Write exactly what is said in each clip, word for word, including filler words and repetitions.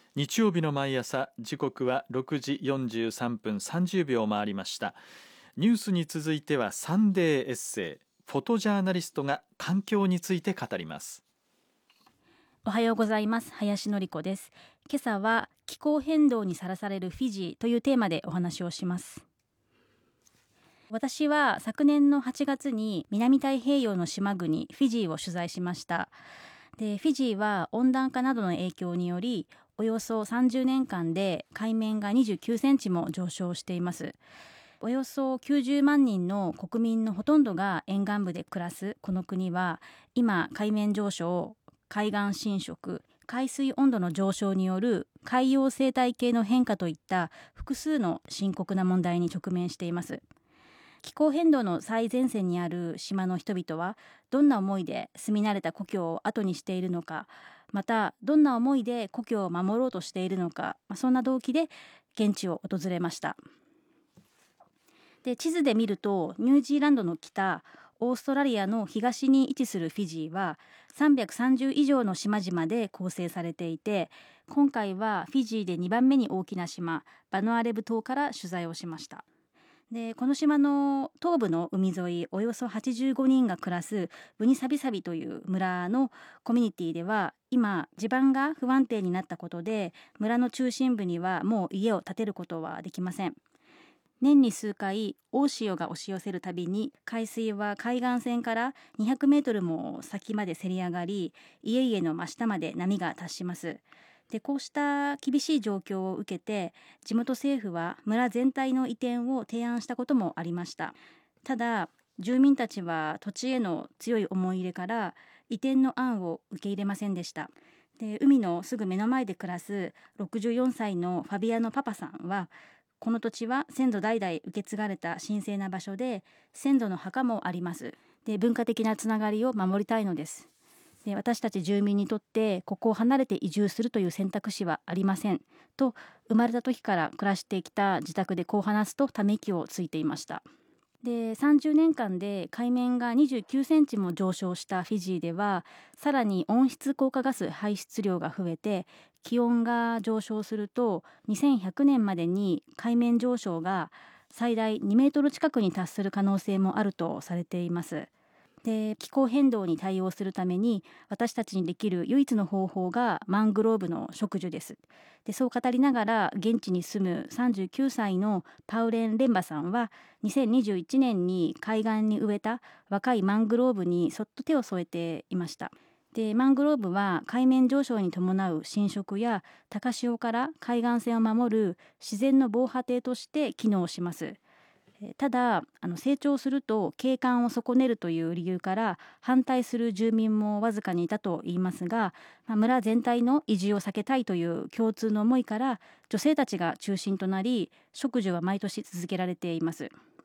日曜日の毎朝、時刻はろくじよんじゅうさんぷんさんじゅうびょう回りました。ニュースに続いてはサンデーエッセイ、フォトジャーナリストが環境について語ります。 おはようございます。林典子です。今朝は気候変動にさらされるフィジーというテーマでお話をします。私は昨年のはちがつに南太平洋の島国フィジーを取材しました。で、フィジーは温暖化などの影響によりおよそさんじゅうねんかんで海面がにじゅうきゅうセンチも上昇しています。およそきゅうじゅうまんにんの国民のほとんどが沿岸部で暮らすこの国は、今海面上昇、海岸浸食、海水温度の上昇による海洋生態系の変化といった複数の深刻な問題に直面しています。気候変動の最前線にある島の人々はどんな思いで住み慣れた故郷を後にしているのか、またどんな思いで故郷を守ろうとしているのか、そんな動機で現地を訪れました。で、地図で見るとニュージーランドの北、オーストラリアの東に位置するフィジーはさんびゃくさんじゅう以上の島々で構成されていて、今回はフィジーでにばんめに大きな島バヌアレブ島から取材をしました。で、この島の東部の海沿いおよそはちじゅうごにんが暮らすブニサビサビという村のコミュニティでは、今地盤が不安定になったことで村の中心部にはもう家を建てることはできません。年に数回大潮が押し寄せるたびに海水は海岸線からにひゃくメートルも先までせり上がり、家々の真下まで波が達します。で、こうした厳しい状況を受けて地元政府は村全体の移転を提案したこともありました。ただ住民たちは土地への強い思い入れから移転の案を受け入れませんでした。で、海のすぐ目の前で暮らすろくじゅうよんさいのファビアノパパさんは、この土地は先祖代々受け継がれた神聖な場所で先祖の墓もあります。で、文化的なつながりを守りたいのです。で、私たち住民にとってここを離れて移住するという選択肢はありませんと、生まれた時から暮らしてきた自宅でこう話すとため息をついていました。で、さんじゅうねんかんで海面がにじゅうきゅうセンチも上昇したフィジーでは、さらに温室効果ガス排出量が増えて気温が上昇するとにせんひゃくねんまでに海面上昇が最大にメートル近くに達する可能性もあるとされています。で、気候変動に対応するために私たちにできる唯一の方法がマングローブの植樹です。で、そう語りながら現地に住むさんじゅうきゅうさいのパウレン・レンバさんはにせんにじゅういちねんに海岸に植えた若いマングローブにそっと手を添えていました。で、マングローブは海面上昇に伴う浸食や高潮から海岸線を守る自然の防波堤として機能します。ただあの成長すると景観を損ねるという理由から反対する住民もわずかにいたといいますが、まあ、村全体の移住を避けたいという共通の思いから女性たちが中心となり、植樹は毎年続けられています。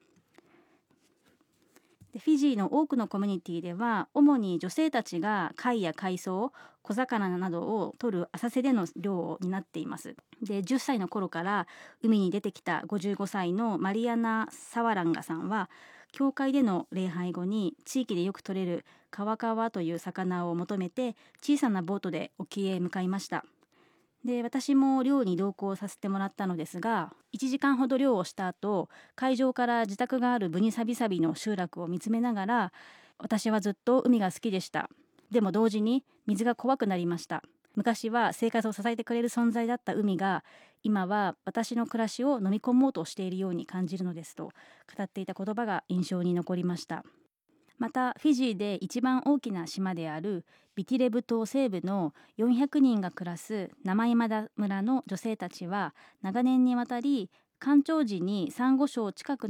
で、フィジーの多くのコミュニティでは主に女性たちが貝や海藻、小魚などを取る浅瀬での漁を担っています。で、じゅっさいの頃から海に出てきたごじゅうごさいのマリアナ・サワランガさんは、教会での礼拝後に地域でよく取れるカワカワという魚を求めて小さなボートで沖へ向かいました。で、私も漁に同行させてもらったのですが、いちじかんほど漁をした後、海上から自宅があるブニサビサビの集落を見つめながら、私はずっと海が好きでした。でも同時に水が怖くなりました。昔は生活を支えてくれる存在だった海が、今は私の暮らしを飲み込もうとしているように感じるのですと語っていた言葉が印象に残りました。またフィジーで一番大きな島であるビティレブ島西部のよんひゃくにんが暮らすナマイマダ村の女性たちは長年にわたり干潮時にサンゴ礁近く